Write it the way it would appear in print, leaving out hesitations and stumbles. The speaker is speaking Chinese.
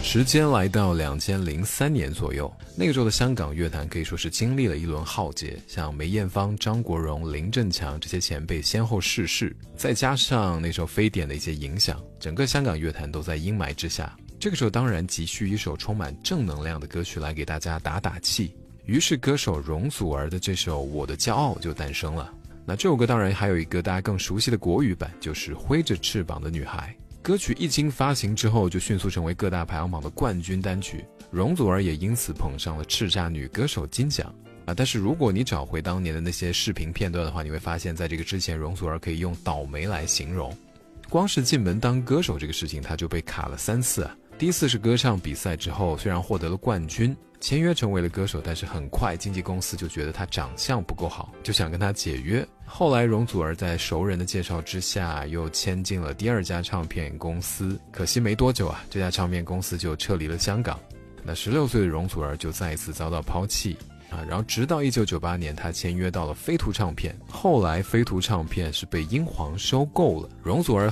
时间来到2003年左右，那个时候的香港乐坛可以说是经历了一轮浩劫，像梅艳芳、张国荣、林振强这些前辈先后逝世，再加上那时候非典的一些影响，整个香港乐坛都在阴霾之下。这个时候当然急需一首充满正能量的歌曲来给大家打打气，于是歌手容祖儿的这首《我的骄傲》就诞生了。那这首歌当然还有一个大家更熟悉的国语版，就是《挥着翅膀的女孩》。歌曲一经发行之后就迅速成为各大排行榜的冠军单曲，容祖儿也因此捧上了叱咤女歌手金奖但是如果你找回当年的那些视频片段的话，你会发现在这个之前容祖儿可以用倒霉来形容。光是进门当歌手这个事情他就被卡了3次第一次是歌唱比赛之后，虽然获得了冠军，签约成为了歌手，但是很快经纪公司就觉得他长相不够好，就想跟他解约。后来容祖儿在熟人的介绍之下又签进了第2家唱片公司，可惜没多久这家唱片公司就撤离了香港。那16岁的容祖儿就再一次遭到抛弃然后直到1998年他签约到了飞图唱片，后来飞图唱片是被英皇收购了，容祖儿